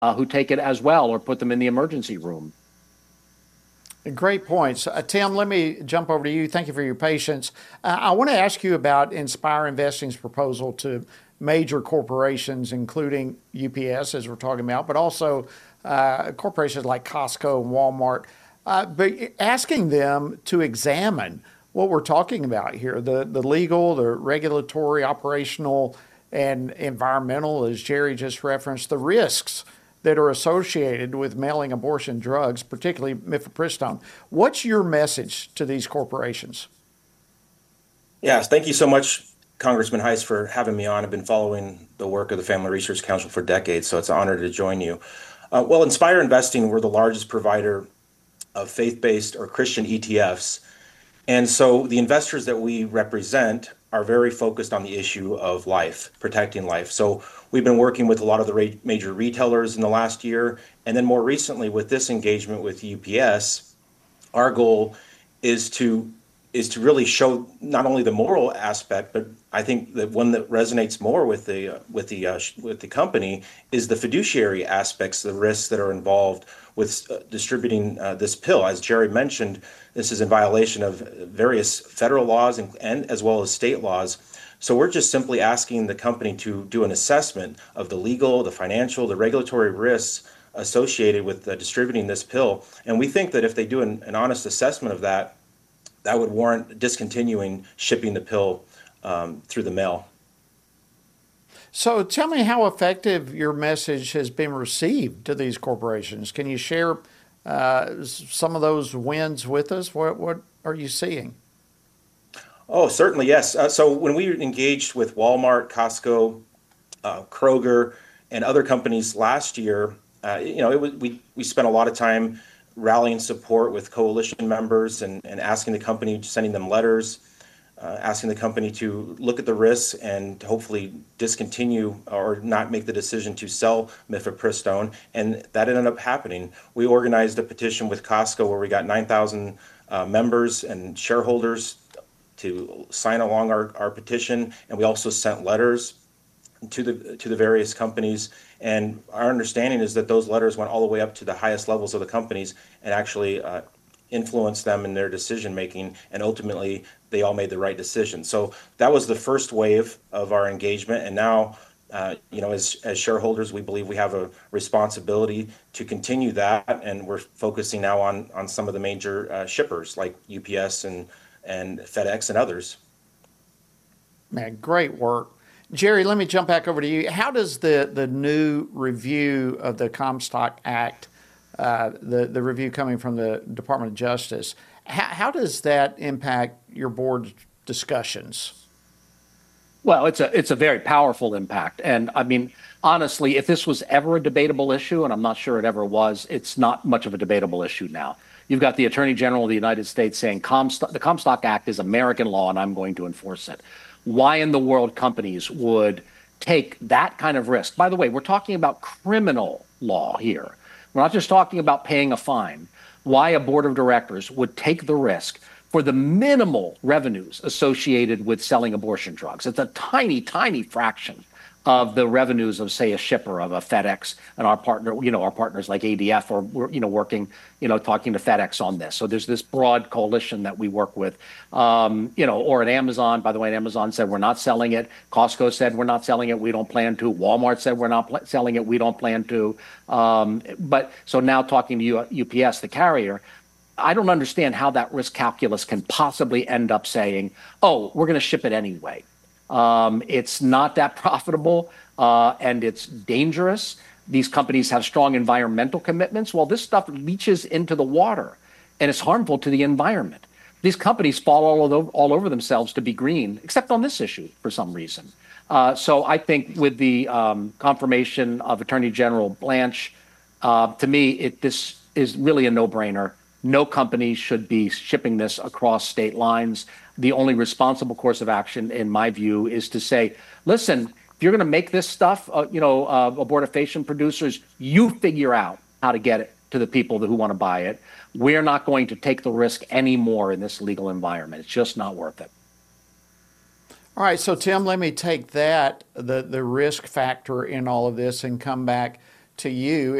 who take it as well or put them in the emergency room. Great points. Tim, let me jump over to you. Thank you for your patience. I want to ask you about Inspire Investing's proposal to major corporations, including UPS, as we're talking about, but also corporations like Costco and Walmart, but asking them to examine what we're talking about here, the legal, the regulatory, operational, and environmental, as Jerry just referenced, the risks that are associated with mailing abortion drugs, particularly mifepristone. What's your message to these corporations? Yes, thank you so much, Congressman Heiss, for having me on. I've been following the work of the Family Research Council for decades, so it's an honor to join you. Well, Inspire Investing, we're the largest provider of faith-based or Christian ETFs. And so the investors that we represent are very focused on the issue of life, protecting life. So we've been working with a lot of the major retailers in the last year. And then more recently with this engagement with UPS, our goal is to really show not only the moral aspect, but I think the one that resonates more with the company is the fiduciary aspects, the risks that are involved with distributing this pill. As Jerry mentioned, this is in violation of various federal laws and as well as state laws. So we're just simply asking the company to do an assessment of the legal, the financial, the regulatory risks associated with distributing this pill. And we think that if they do an honest assessment of that, that would warrant discontinuing shipping the pill through the mail. So tell me how effective your message has been received to these corporations. Can you share some of those wins with us? What are you seeing? Oh, certainly, yes. So when we engaged with Walmart, Costco, Kroger, and other companies last year, we spent a lot of time rallying support with coalition members and asking the company, sending them letters, asking the company to look at the risks and hopefully discontinue or not make the decision to sell mifepristone. And that ended up happening. We organized a petition with Costco where we got 9,000 members and shareholders to sign along our petition. And we also sent letters to the various companies. And our understanding is that those letters went all the way up to the highest levels of the companies and actually influenced them in their decision making. And ultimately, they all made the right decision. So that was the first wave of our engagement. And now, as shareholders, we believe we have a responsibility to continue that. And we're focusing now on some of the major shippers like UPS and FedEx and others. Man, great work. Jerry, let me jump back over to you. How does the new review of the Comstock Act, the review coming from the Department of Justice, how does that impact your board's discussions? Well, it's a very powerful impact. And I mean, honestly, if this was ever a debatable issue, and I'm not sure it ever was, it's not much of a debatable issue now. You've got the Attorney General of the United States saying the Comstock Act is American law and I'm going to enforce it. Why in the world companies would take that kind of risk? By the way, we're talking about criminal law here. We're not just talking about paying a fine. Why a board of directors would take the risk for the minimal revenues associated with selling abortion drugs. It's a tiny, tiny fraction of the revenues of, say, a shipper of a FedEx and our partners like ADF are, working, talking to FedEx on this. So there's this broad coalition that we work with, or at Amazon. By the way, Amazon said we're not selling it. Costco said we're not selling it. We don't plan to. Walmart said we're not selling it. We don't plan to. But so now talking to UPS, the carrier, I don't understand how that risk calculus can possibly end up saying, oh, we're going to ship it anyway. It's not that profitable and it's dangerous. These companies have strong environmental commitments. Well, this stuff leaches into the water and it's harmful to the environment. These companies fall all over themselves to be green, except on this issue for some reason. So I think with the confirmation of Attorney General Blanche, to me, this is really a no-brainer. No company should be shipping this across state lines. The only responsible course of action, in my view, is to say, listen, if you're going to make this stuff, abortifacient producers, you figure out how to get it to the people who want to buy it. We're not going to take the risk anymore in this legal environment. It's just not worth it. All right, so Tim, let me take that, the risk factor in all of this, and come back to you